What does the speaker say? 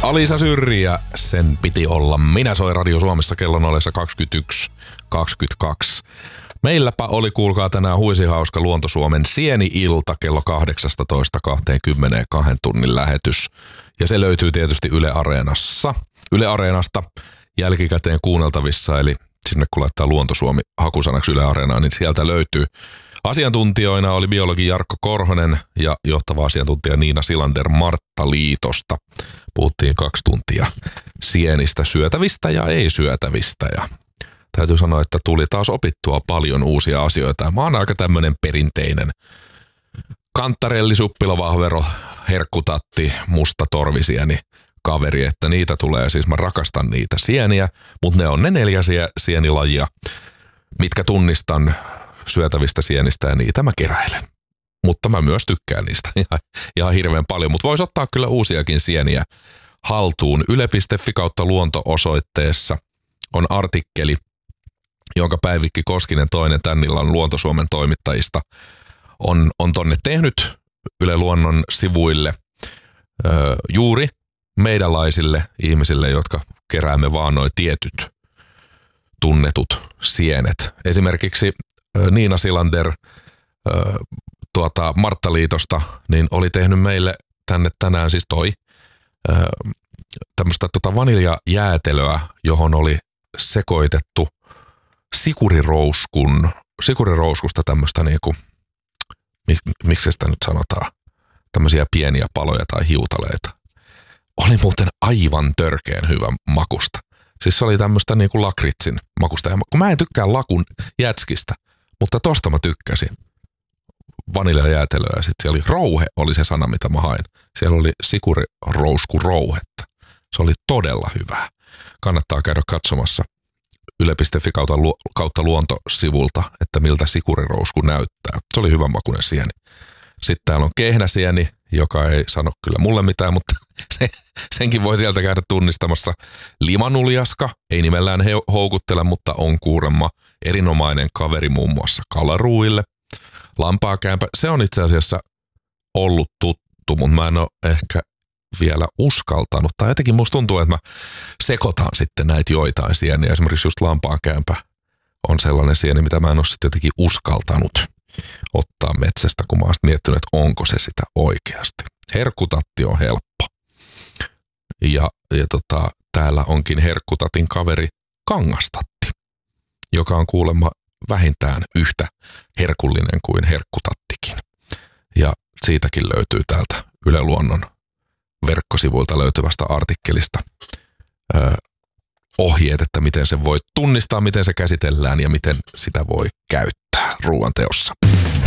Alisa Syrji ja sen piti olla. Minä soi Radio Suomessa kellon ollessa 21.22. Meilläpä oli, kuulkaa, tänään huisihauska Luonto-Suomen Sieni-ilta kello 18.20 2 tunnin lähetys. Ja se löytyy tietysti Yle Areenasta jälkikäteen kuunneltavissa, eli sinne kun laittaa Luonto-Suomi hakusanaksi Yle Areenaan, niin sieltä löytyy. Asiantuntijoina oli biologi Jarkko Korhonen ja johtava asiantuntija Niina Silander Marttaliitosta. Puhuttiin 2 tuntia sienistä, syötävistä ja ei-syötävistä. Ja täytyy sanoa, että tuli taas opittua paljon uusia asioita. Mä oon aika tämmönen perinteinen kantarelli, suppilovahvero, herkkutatti, musta torvisieni kaveri, että niitä tulee, siis mä rakastan niitä sieniä, mutta ne on ne 4 sienilajia, mitkä tunnistan syötävistä sienistä, ja niitä mä keräilen. Mutta mä myös tykkään niistä ihan hirveän paljon, mutta vois ottaa kyllä uusiakin sieniä haltuun. Yle.fi/luonto-osoitteessa on artikkeli, jonka Päivikki Koskinen, toinen tän illan Luonto-Suomen toimittajista, on tonne tehnyt Yle Luonnon sivuille juuri meidänlaisille ihmisille, jotka keräämme vaan noi tietyt tunnetut sienet. Esimerkiksi Niina Silander Marttaliitosta niin oli tehnyt meille tänne tänään siis tämmöistä vaniljajäätelöä, johon oli sekoitettu sikurirouskusta tämmöistä niinku, miksi sitä nyt sanotaan, tämmöisiä pieniä paloja tai hiutaleita. Oli muuten aivan törkeän hyvä makusta. Siis se oli tämmöistä niinku lakritsin makusta. Ja kun mä en tykkää lakun jätskistä, mutta tosta mä tykkäsin. Vaniljajäätelöä ja sitten siellä oli oli se sana, mitä mä hain. Siellä oli sikurirouskurouhetta. Se oli todella hyvää. Kannattaa käydä katsomassa yle.fi/luonto-sivulta, että miltä sikurirousku näyttää. Se oli hyvän makuinen sieni. Sitten täällä on kehnäsieni, joka ei sano kyllä mulle mitään, mutta senkin voi sieltä käydä tunnistamassa. Limanuljaska, ei nimellään houkuttele, mutta on kuulemma erinomainen kaveri muun muassa kalaruuille. Lampaakämpä, se on itse asiassa ollut tuttu, mutta mä en ole ehkä vielä uskaltanut. Tai jotenkin musta tuntuu, että mä sekoitan sitten näitä joitain sieniä. Esimerkiksi just lampaakämpä on sellainen sieni, mitä mä en ole sitten jotenkin uskaltanut ottaa metsästä, kun mä oon miettinyt, että onko se sitä oikeasti. Herkkutatti on helppo. Ja täällä onkin herkkutatin kaveri kangastatti, joka on kuulemma vähintään yhtä herkullinen kuin herkkutattikin. Ja siitäkin löytyy täältä Yle Luonnon verkkosivuilta löytyvästä artikkelista ohjeet, että miten se voi tunnistaa, miten se käsitellään ja miten sitä voi käyttää ruoanteossa.